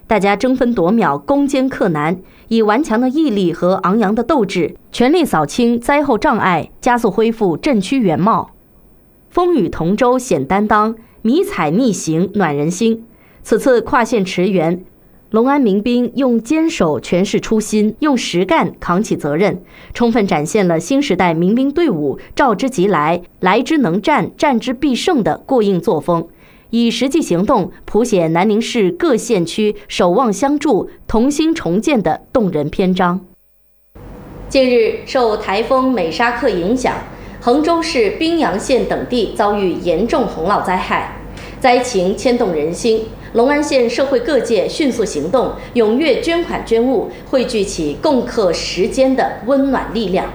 大家争分夺秒，攻坚克难，以顽强的毅力和昂扬的斗志，全力扫清灾后障碍，加速恢复镇区原貌。风雨同舟显担当，迷彩逆行暖人心。此次跨县驰援，隆安民兵用坚守诠释初心，用实干扛起责任，充分展现了新时代民兵队伍召之即来、来之能战、战之必胜的过硬作风，以实际行动谱写南宁市各县区守望相助、同心重建的动人篇章。近日，受台风美沙克影响，衡州市宾阳县等地遭遇严重洪涝灾害，灾情牵动人心。隆安县社会各界迅速行动，踊跃捐款捐物，汇聚起共克时艰的温暖力量。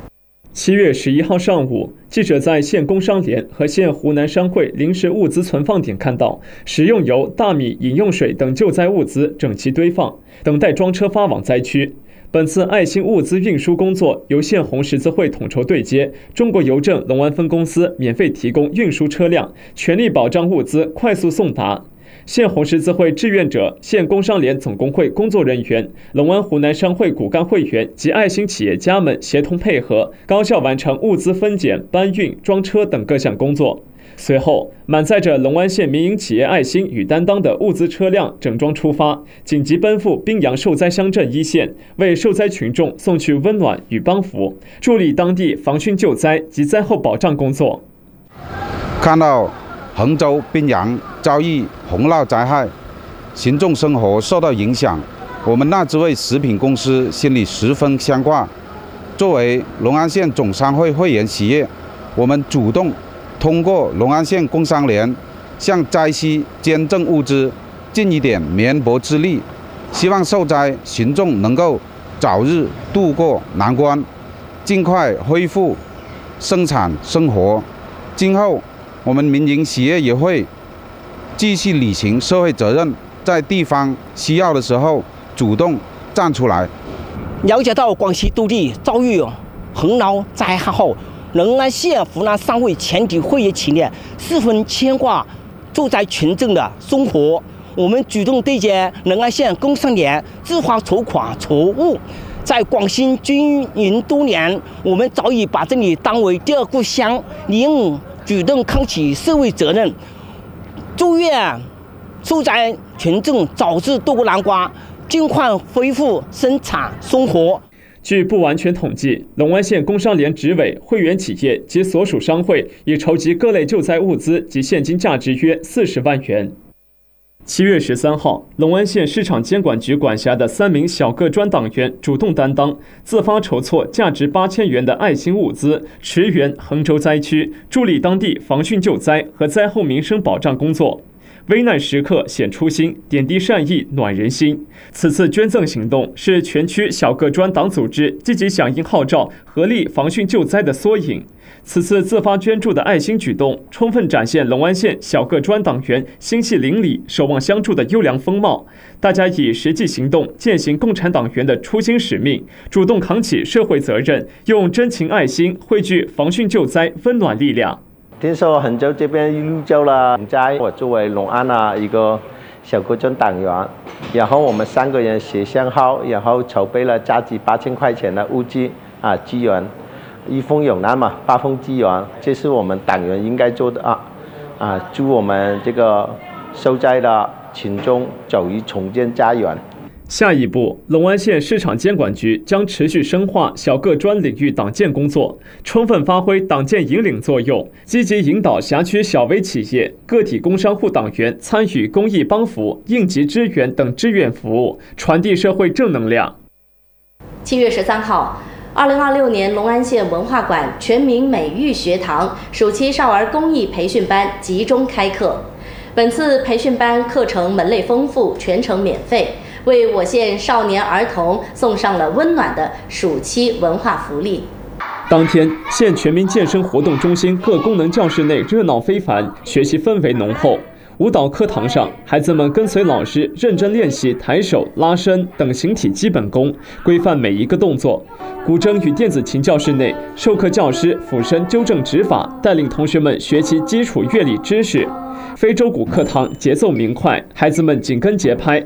7月11号上午，记者在县工商联和县湖南商会临时物资存放点看到，食用油、大米、饮用水等救灾物资整齐堆放，等待装车发往灾区。本次爱心物资运输工作由县红十字会统筹对接，中国邮政隆安分公司免费提供运输车辆，全力保障物资快速送达。县红十字会志愿者、县工商联总工会工作人员、隆安湖南商会骨干会员及爱心企业家们协同配合，高效完成物资分拣、搬运、装车等各项工作。随后，满载着隆安县民营企业爱心与担当的物资车辆整装出发，紧急奔赴宾阳受灾乡镇一线，为受灾群众送去温暖与帮扶，助力当地防汛救灾及灾后保障工作。 看到衡州、宾阳遭遇洪涝灾害，群众生活受到影响，我们纳之味食品公司心里十分牵挂。作为隆安县总商会会员企业，我们主动通过隆安县工商联向灾区捐赠物资，尽一点绵薄之力，希望受灾群众能够早日渡过难关，尽快恢复生产生活。今后我们民营企业也会继续履行社会责任，在地方需要的时候主动站出来。 了解到广西多地遭遇洪涝灾害后，隆安县湖南商会全体会员企业十分牵挂受灾群众的生活。我们主动对接隆安县工商联，自发筹款筹物。在广西经营多年，我们早已把这里当为第二故乡，应主动扛起社会责任，祝愿受灾群众早日渡过难关，尽快恢复生产生活。 据不完全统计，隆安县工商联执委、会员企业及所属商会已筹集各类救灾物资及现金价值约40万元。7月13号，隆安县市场监管局管辖的3名小个专党员主动担当，自发筹措价值8000元的爱心物资，驰援衡州灾区，助力当地防汛救灾和灾后民生保障工作。危难时刻显初心，点滴善意暖人心。此次捐赠行动是全区小个专党组织积极响应号召，合力防汛救灾的缩影。此次自发捐助的爱心举动，充分展现隆安县小个专党员心系邻里、守望相助的优良风貌。大家以实际行动践行共产党员的初心使命，主动扛起社会责任，用真情爱心汇聚防汛救灾温暖力量。 听说衡州这边遇救了洪灾，我作为隆安一个小个专党员，然后我们3个人协商好，然后筹备了价值8000块钱的物资支援。一风有难嘛，8风支援，这是我们党员应该做的祝我们这个受灾的群众走于重建家园。 下一步，隆安县市场监管局将持续深化小个专领域党建工作，充分发挥党建引领作用，积极引导辖区小微企业、个体工商户党员参与公益帮扶、应急支援等志愿服务，传递社会正能量。 7月13号，2026年隆安县文化馆全民美育学堂暑期少儿公益培训班集中开课。本次培训班课程门类丰富，全程免费，为我县少年儿童送上了温暖的暑期文化福利。 当天，县全民健身活动中心各功能教室内热闹非凡，学习氛围浓厚。舞蹈课堂上，孩子们跟随老师认真练习抬手、拉伸等形体基本功，规范每一个动作。古筝与电子琴教室内，授课教师俯身纠正指法，带领同学们学习基础乐理知识。非洲鼓课堂节奏明快，孩子们紧跟节拍，